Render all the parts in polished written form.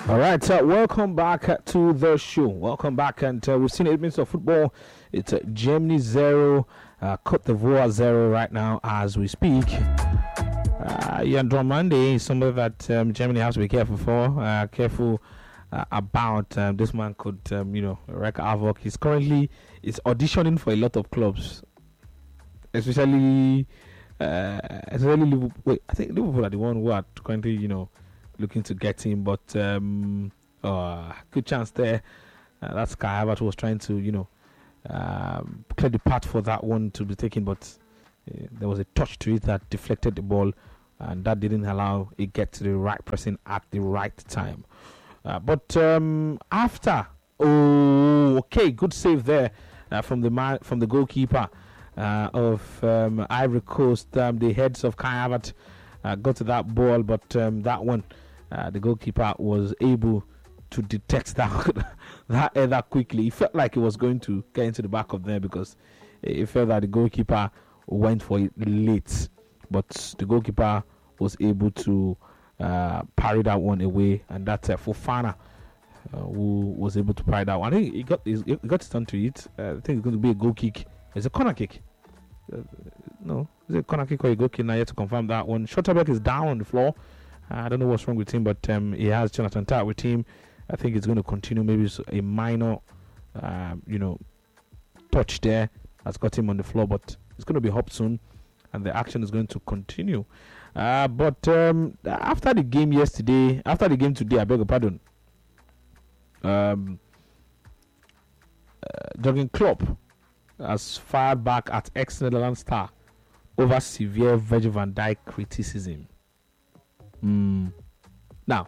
All right, welcome back to the show. Welcome back, and we've seen 8 minutes of football. It's Germany 0, Cote d'Ivoire 0 right now as we speak. Monday is something that Germany has to be careful for. Careful about this man could, wreak havoc. He's currently auditioning for a lot of clubs, especially Liverpool. Wait, I think Liverpool are the one who are currently, looking to get him, but good chance there. That's Kai Havertz was trying to, clear the path for that one to be taken, but there was a touch to it that deflected the ball, and that didn't allow it get to the right person at the right time. But after, good save there from the goalkeeper of Ivory Coast. The heads of Kai Havertz got to that ball, but that one. The goalkeeper was able to detect that header quickly. It felt like it was going to get into the back of there because it felt that the goalkeeper went for it late. But the goalkeeper was able to parry that one away, and that's Fofana who was able to parry that one. I think he got his turn to it. I think it's going to be a goal kick. It's a corner kick. No, is it a corner kick or a goal kick? Now you have to confirm that one. Schotterbeck is down on the floor. I don't know what's wrong with him, but he has Jonathan Tah with him. I think it's going to continue. Maybe it's a minor, touch there that's got him on the floor, but it's going to be hopped soon, and the action is going to continue. But after the game today, I beg your pardon. Jurgen Klopp has fired back at ex-Netherlands star over severe Virgil van Dijk criticism. Now,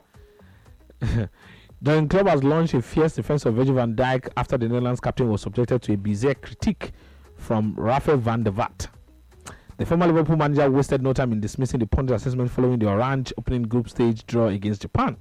Jurgen Klopp has launched a fierce defense of Virgil van Dijk after the Netherlands captain was subjected to a bizarre critique from Rafael van der Vaart. The former Liverpool manager wasted no time in dismissing the pundit assessment following the orange opening group stage draw against Japan.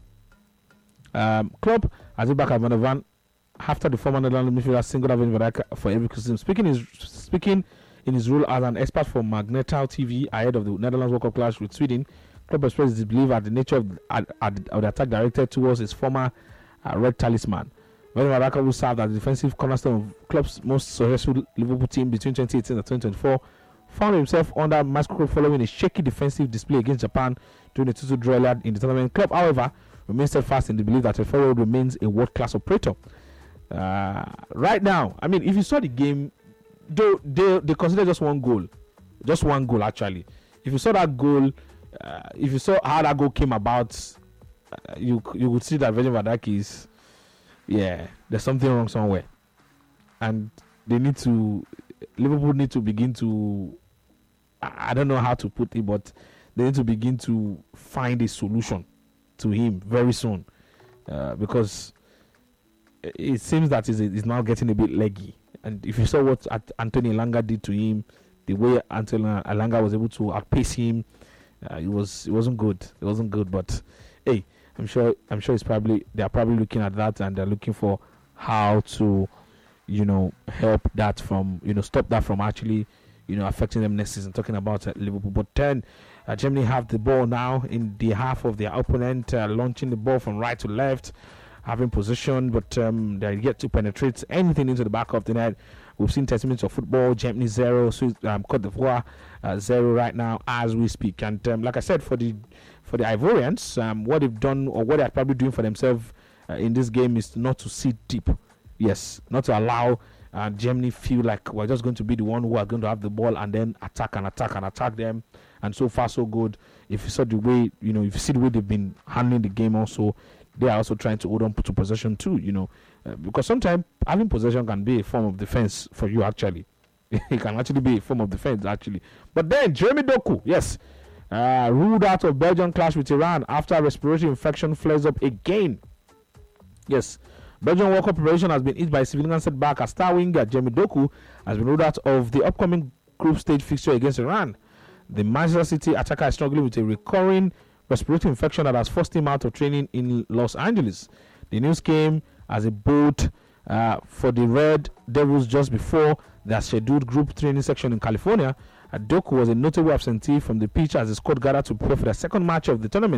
Klopp has it back at Van der Vaart after the former Netherlands midfielder singled out Van Dijk for every criticism. Speaking in his role as an expert for Magneto TV ahead of the Netherlands World Cup clash with Sweden, Klopp expressed his belief at the nature of the attack directed towards his former Red Talisman. Van Dijk, who served as the defensive cornerstone of Klopp's most successful Liverpool team between 2018 and 2024, found himself under microscope following a shaky defensive display against Japan during the 2-2 draw in the tournament. Klopp, however, remains steadfast in the belief that the forward remains a world-class operator. Right now, I mean, if you saw the game, they consider just one goal actually. If you saw that goal, if you saw how that goal came about, you would see that Virgil van Dijk is, there's something wrong somewhere, and Liverpool need to begin to, I don't know how to put it, but they need to begin to find a solution to him very soon, because it seems that he's now getting a bit leggy. And if you saw what Anthony Elanga did to him, the way Anthony Elanga was able to outpace him, it wasn't good. It wasn't good. But hey, I'm sure they are probably looking at that, and they're looking for how to, help that from, stop that from actually, affecting them next season. Talking about Liverpool, but then Germany have the ball now in the half of their opponent, launching the ball from right to left, having position, but they're yet to penetrate anything into the back of the net. We've seen 30 minutes of football. Germany 0, Cote d'Ivoire 0 right now as we speak. And like I said, for the Ivorians, what they've done, or what they're probably doing for themselves in this game, is not to sit deep. Yes, not to allow Germany feel like we're just going to be the one who are going to have the ball and then attack them. And so far, so good. If you saw the way, if you see the way they've been handling the game, also they are also trying to hold on to possession too. Because sometimes having possession can be a form of defense for you. Actually, it can actually be a form of defense actually. But then Jeremy Doku, yes, ruled out of Belgian clash with Iran after respiratory infection flares up again. Yes. Belgian World Cup preparation has been hit by a civilian setback as star winger Jeremy Doku has been ruled out of the upcoming group stage fixture against Iran. The Manchester City attacker is struggling with a recurring respiratory infection that has forced him out of training in Los Angeles. The news came as a bolt for the Red Devils just before their scheduled group training section in California. Doku was a notable absentee from the pitch as the squad gathered to prepare for their second match of the tournament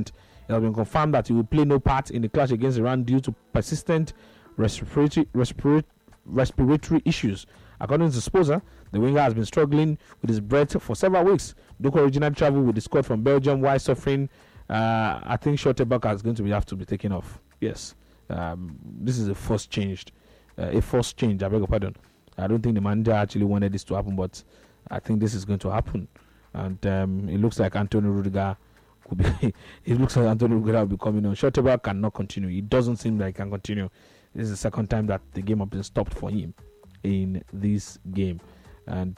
It has been confirmed that he will play no part in the clash against Iran due to persistent respiratory issues. According to Sposa, the winger has been struggling with his breath for several weeks. Doku originally traveled with the squad from Belgium while suffering. I think Schotterbeck is going to have to be taken off. Yes, this is a forced change. I beg your pardon. I don't think the manager actually wanted this to happen, but I think this is going to happen. And it looks like Antonio Rudiger could be. It looks like Antonio Rudiger will be coming on. Schotterbeck cannot continue. It doesn't seem like he can continue. This is the second time that the game has been stopped for him in this game, and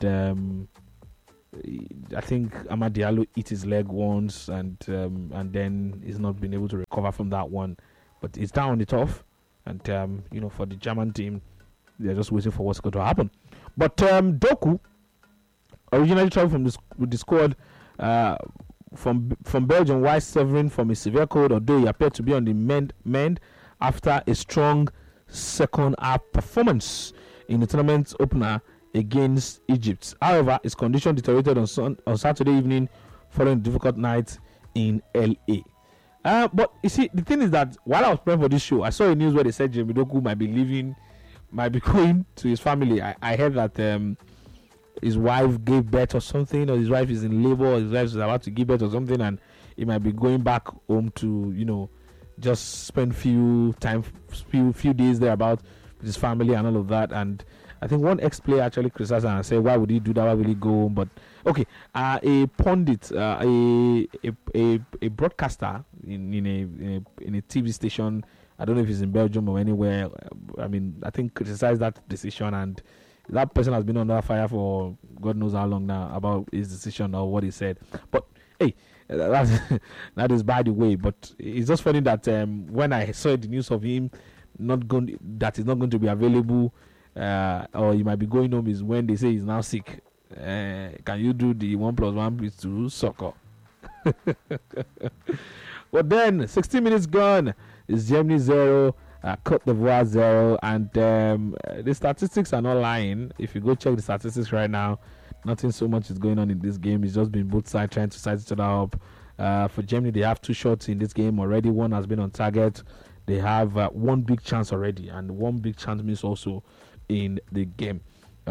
I think Amad Diallo hit his leg once, and then he's not been able to recover from that one. But it's down on the turf, and for the German team, they're just waiting for what's going to happen. But Doku originally traveled with the squad from Belgium while suffering from a severe cold, although he appeared to be on the mend after a strong second half performance in the tournament opener against Egypt. However, his condition deteriorated on Saturday evening following a difficult night in LA. But you see, the thing is that while I was praying for this show, I saw a news where they said Jeremy Doku might be going to his family. I heard that his wife gave birth or something, or his wife is in labor, or his wife is about to give birth or something, and he might be going back home to just spend few days there about with his family and all of that. And I think one ex-player actually criticized and said, why would he do that? Why will he go home? But okay, a pundit, a broadcaster in a TV station, I don't know if he's in Belgium or anywhere, I think criticized that decision, and that person has been under fire for God knows how long now about his decision or what he said. But hey, that is by the way. But it's just funny that when I saw the news of him that he's not going to be available, or he might be going home, is when they say he's now sick. Can you do the 1+1 = soccer? But then 16 minutes gone, it's Germany 0, Cote d'Ivoire 0, and the statistics are not lying. If you go check the statistics right now, nothing so much is going on in this game. It's just been both sides trying to size each other up. For Germany, they have 2 shots in this game already. One has been on target. They have one big chance already, and one big chance means also in the game.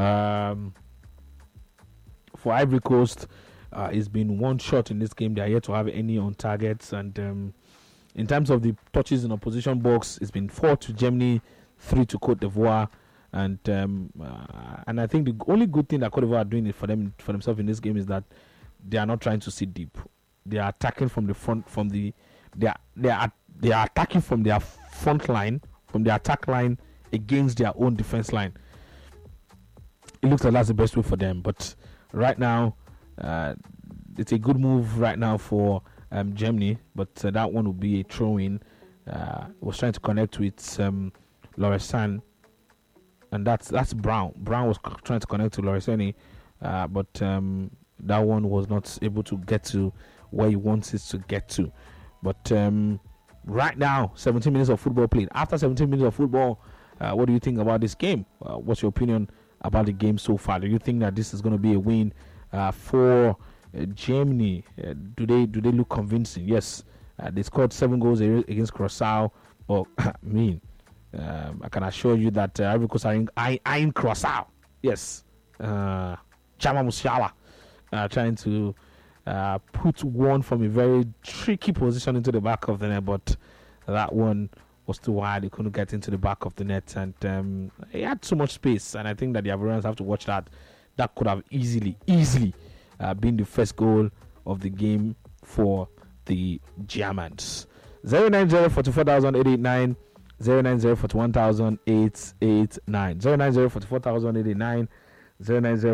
For Ivory Coast, it's been 1 shot in this game. They are yet to have any on targets, and in terms of the touches in opposition box, it's been 4 to Germany, 3 to Cote d'Ivoire, and I think the only good thing that Cote d'Ivoire are doing for themselves in this game is that they are not trying to sit deep. They are attacking from the front, they are attacking from their front line, from their attack line against their own defense line. It looks like that's the best way for them. But right now, it's a good move right now for Germany. But that one will be a throw-in. Was trying to connect with Lorestan, and that's Brown. Brown was trying to connect to Loresani, but that one was not able to get to where he wants it to get to. But right now, 17 minutes of football played. After 17 minutes of football, what do you think about this game? What's your opinion about the game so far? Do you think that this is going to be a win for Germany? Do they look convincing? Yes, they scored 7 goals against Curaçao. But I can assure you that Ivory Coast are in Curaçao. Yes, Chama Musiala trying to put one from a very tricky position into the back of the net, but that one was too wide. He couldn't get into the back of the net, and he had so much space. And I think that the Ivorians have to watch that. That could have easily been the first goal of the game for the Germans. 090 44,889, 090 41,889, 090 44,889, 090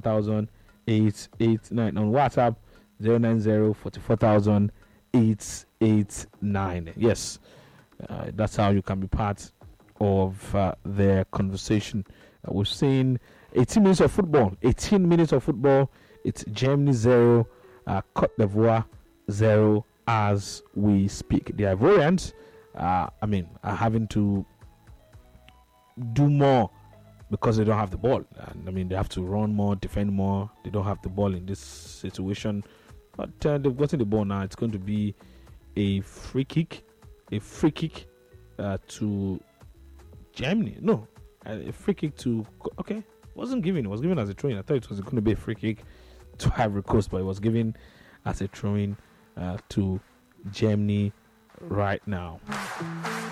41,889 on WhatsApp. 090 44,889. Yes, that's how you can be part of their conversation. We've seen 18 minutes of football. 18 minutes of football. It's Germany 0, Cote d'Ivoire 0 as we speak. The Ivorians, are having to do more because they don't have the ball. And they have to run more, defend more. They don't have the ball in this situation. But they've gotten the ball now. It's going to be a free kick to Germany. No, a free kick to wasn't given. It was given as a throw-in. I thought it was going to be a free kick to Ivory Coast, but it was given as a throw-in to Germany right now.